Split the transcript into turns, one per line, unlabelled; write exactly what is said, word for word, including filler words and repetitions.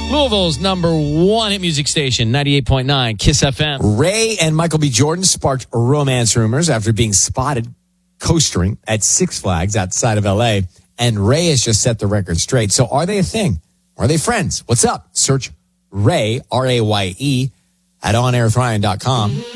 Louisville's number one hit music station, ninety-eight point nine Kiss F M.
Ray and Michael B. Jordan sparked romance rumors after being spotted coastering at Six Flags outside of L A. And Ray has just set the record straight. So are they a thing? Are they friends? What's up? Search Ray, R A Y E, at on air with ryan dot com.